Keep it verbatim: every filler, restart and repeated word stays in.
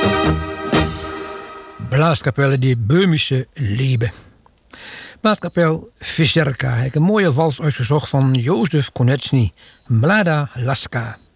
Blaaskapelle die Böhmische Liebe. Blaaskapel Vizerka. Ik heb een mooie wals uitgezocht van Jozef Konecny. Mlada Laska.